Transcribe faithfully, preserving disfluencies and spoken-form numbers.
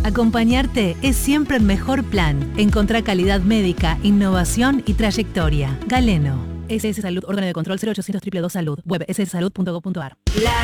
Acompañarte es siempre el mejor plan. Encontrá calidad médica, innovación y trayectoria. Galeno. S S Salud, órgano de control cero ochocientos dos dos dos Salud. Web ss salud punto gov punto ar. La